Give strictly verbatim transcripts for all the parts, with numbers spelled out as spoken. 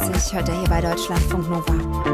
vierzig hört er hier bei Deutschlandfunk Nova.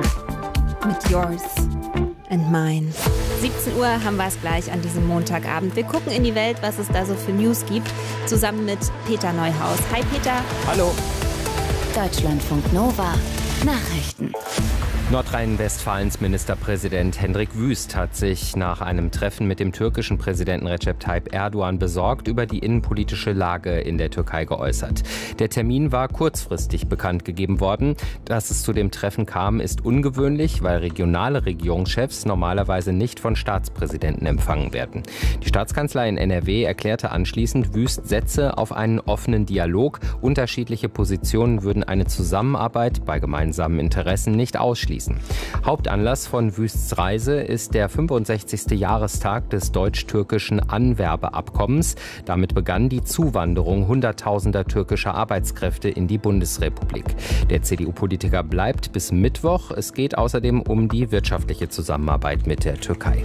Mit Yours and Mine. siebzehn Uhr haben wir es gleich an diesem Montagabend. Wir gucken in die Welt, was es da so für News gibt, zusammen mit Peter Neuhaus. Hi Peter. Hallo. Deutschlandfunk Nova. Nachrichten. Nordrhein-Westfalens Ministerpräsident Hendrik Wüst hat sich nach einem Treffen mit dem türkischen Präsidenten Recep Tayyip Erdogan besorgt über die innenpolitische Lage in der Türkei geäußert. Der Termin war kurzfristig bekannt gegeben worden. Dass es zu dem Treffen kam, ist ungewöhnlich, weil regionale Regierungschefs normalerweise nicht von Staatspräsidenten empfangen werden. Die Staatskanzlei in N R W erklärte anschließend, Wüst setze auf einen offenen Dialog. Unterschiedliche Positionen würden eine Zusammenarbeit bei gemeinsamen Interessen nicht ausschließen. Hauptanlass von Wüsts Reise ist der fünfundsechzigste Jahrestag des deutsch-türkischen Anwerbeabkommens. Damit begann die Zuwanderung hunderttausender türkischer Arbeitskräfte in die Bundesrepublik. Der C D U-Politiker bleibt bis Mittwoch. Es geht außerdem um die wirtschaftliche Zusammenarbeit mit der Türkei.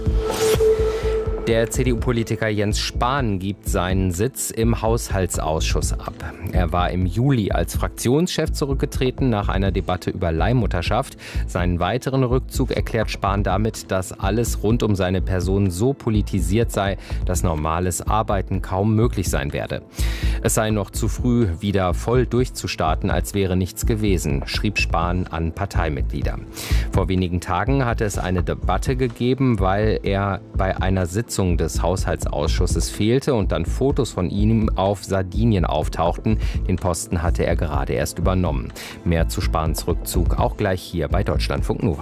Der C D U-Politiker Jens Spahn gibt seinen Sitz im Haushaltsausschuss ab. Er war im Juli als Fraktionschef zurückgetreten nach einer Debatte über Leihmutterschaft. Seinen weiteren Rückzug erklärt Spahn damit, dass alles rund um seine Person so politisiert sei, dass normales Arbeiten kaum möglich sein werde. Es sei noch zu früh, wieder voll durchzustarten, als wäre nichts gewesen, schrieb Spahn an Parteimitglieder. Vor wenigen Tagen hatte es eine Debatte gegeben, weil er bei einer Sitzung des Haushaltsausschusses fehlte und dann Fotos von ihm auf Sardinien auftauchten. Den Posten hatte er gerade erst übernommen. Mehr zu Spahns Rückzug auch gleich hier bei Deutschlandfunk Nova.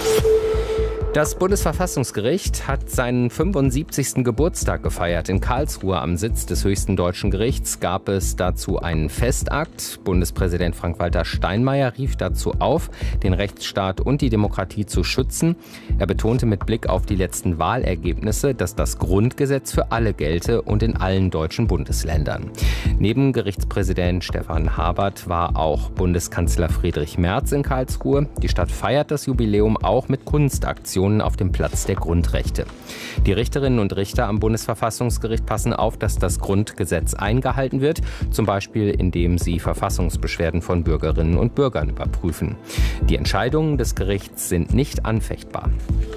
Das Bundesverfassungsgericht hat seinen fünfundsiebzigsten Geburtstag gefeiert. In Karlsruhe am Sitz des höchsten deutschen Gerichts gab es dazu einen Festakt. Bundespräsident Frank-Walter Steinmeier rief dazu auf, den Rechtsstaat und die Demokratie zu schützen. Er betonte mit Blick auf die letzten Wahlergebnisse, dass das Grundgesetz für alle gelte und in allen deutschen Bundesländern. Neben Gerichtspräsident Stefan Habert war auch Bundeskanzler Friedrich Merz in Karlsruhe. Die Stadt feiert das Jubiläum auch mit Kunstaktionen auf dem Platz der Grundrechte. Die Richterinnen und Richter am Bundesverfassungsgericht passen auf, dass das Grundgesetz eingehalten wird, zum Beispiel indem sie Verfassungsbeschwerden von Bürgerinnen und Bürgern überprüfen. Die Entscheidungen des Gerichts sind nicht anfechtbar.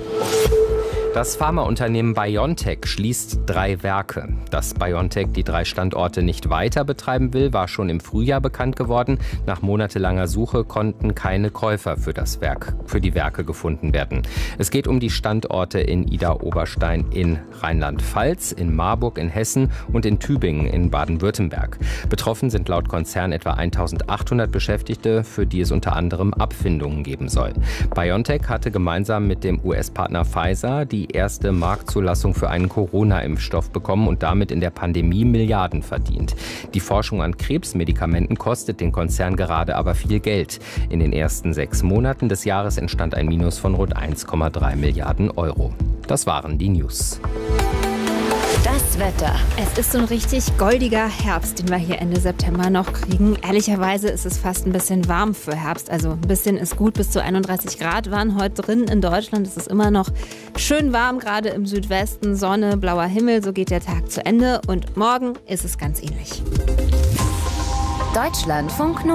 Das Pharmaunternehmen BioNTech schließt drei Werke. Dass BioNTech die drei Standorte nicht weiter betreiben will, war schon im Frühjahr bekannt geworden. Nach monatelanger Suche konnten keine Käufer für das Werk, für die Werke gefunden werden. Es geht um die Standorte in Idar-Oberstein in Rheinland-Pfalz, in Marburg in Hessen und in Tübingen in Baden-Württemberg. Betroffen sind laut Konzern etwa eintausendachthundert Beschäftigte, für die es unter anderem Abfindungen geben soll. BioNTech hatte gemeinsam mit dem U S-Partner Pfizer die die erste Marktzulassung für einen Corona-Impfstoff bekommen und damit in der Pandemie Milliarden verdient. Die Forschung an Krebsmedikamenten kostet den Konzern gerade aber viel Geld. In den ersten sechs Monaten des Jahres entstand ein Minus von rund eins Komma drei Milliarden Euro. Das waren die News. Das Wetter. Es ist so ein richtig goldiger Herbst, den wir hier Ende September noch kriegen. Ehrlicherweise ist es fast ein bisschen warm für Herbst. Also ein bisschen ist gut, bis zu einunddreißig Grad waren heute drin in Deutschland. Es ist immer noch schön warm, gerade im Südwesten. Sonne, blauer Himmel, so geht der Tag zu Ende. Und morgen ist es ganz ähnlich. Deutschlandfunk